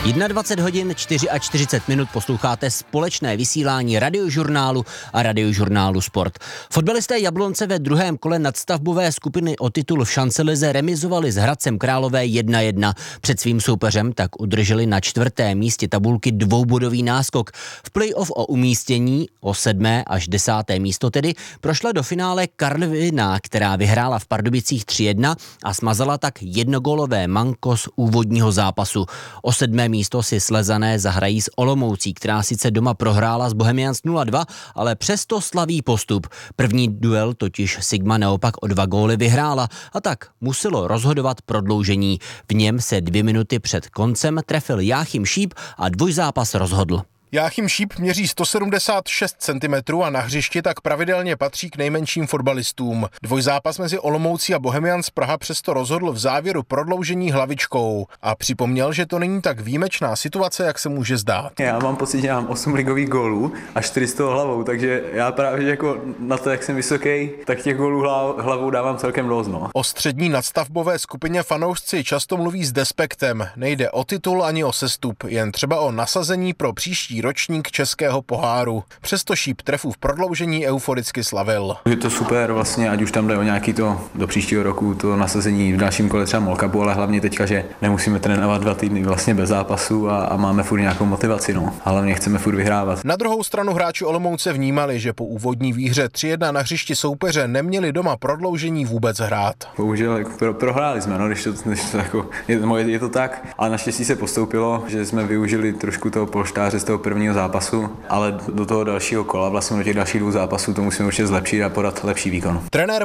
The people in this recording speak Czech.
21 hodin 44 minut posloucháte společné vysílání Radiožurnálu a Radiožurnálu Sport. Fotbalisté Jablonce ve druhém kole nadstavbové skupiny o titul v šancelize remizovali s Hradcem Králové 1-1. Před svým soupeřem tak udrželi na 4. místě tabulky dvoubodový náskok. V play-off o umístění o 7. až 10. místo tedy prošla do finále Karviná, která vyhrála v Pardubicích 3-1 a smazala tak jednogólové manko z úvodního zápasu. O 7. místo si Slezané zahrají s Olomoucí, která sice doma prohrála s Bohemians 0-2, ale přesto slaví postup. První duel totiž Sigma naopak o 2 góly vyhrála a tak muselo rozhodovat prodloužení. V něm se 2 minuty před koncem trefil Jáchym Šíp a dvojzápas rozhodl. Jáchym Šíp měří 176 cm a na hřišti tak pravidelně patří k nejmenším fotbalistům. Dvojzápas mezi Olomoucí a Bohemians Praha přesto rozhodl v závěru prodloužení hlavičkou a připomněl, že to není tak výjimečná situace, jak se může zdát. Já mám pocit, že mám 8 ligových gólů a 4 z toho hlavou, takže já právě jako na to, jak jsem vysoký, tak těch gólů hlavou dávám celkem dost. No. O střední nadstavbové skupině fanoušci často mluví s despektem. Nejde o titul ani o sestup, jen třeba o nasazení pro příští ročník českého poháru. Přesto Šíp trefu v prodloužení euforicky slavil. Je to super vlastně, ať už tam jde o nějaký to do příštího roku, to nasazení v dalším kole třeba Molkapu, ale hlavně teďka, že nemusíme trénovat 2 týdny vlastně bez zápasu a máme furt nějakou motivaci, no. A hlavně chceme furt vyhrávat. Na druhou stranu hráči Olomouce vnímali, že po úvodní výhře 3-1 na hřišti soupeře neměli doma prodloužení vůbec hrát. Bohužel prohráli jsme, no, když to jako, je to tak, ale naštěstí se postoupilo, že jsme využili trošku toho polštáře z toho prvního zápasu, ale do toho dalšího kola, vlastně do těch dalších 2 zápasů to musíme určitě zlepšit a podat lepší výkon. Trenér